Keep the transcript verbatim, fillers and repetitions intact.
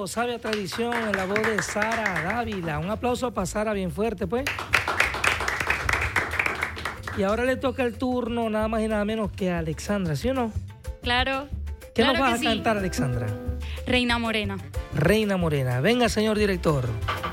cantó Sabia Tradición en la voz de Sara Dávila. Un aplauso para Sara bien fuerte, pues. Y ahora le toca el turno nada más y nada menos que a Alexandra, ¿sí o no? Claro. ¿Qué claro nos vas que a sí. cantar, Alexandra? Reina Morena. Reina Morena. Venga, señor director.